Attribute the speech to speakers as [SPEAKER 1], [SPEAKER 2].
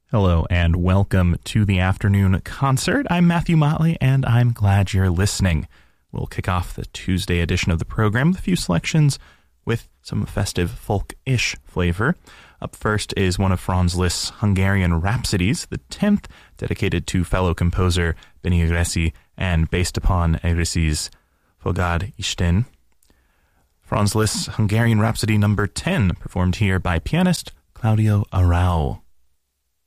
[SPEAKER 1] Hello and welcome to the afternoon concert. I'm Matthew Motley and I'm glad you're listening. We'll kick off the Tuesday edition of the program with a few selections with some festive folk-ish flavor. Up first is one of Franz Liszt's Hungarian Rhapsodies, the 10th, dedicated to fellow composer Benni Egressy and based upon Egressy's Fogad Isten. Franz Liszt's Hungarian Rhapsody number 10, performed here by pianist Claudio Arrau.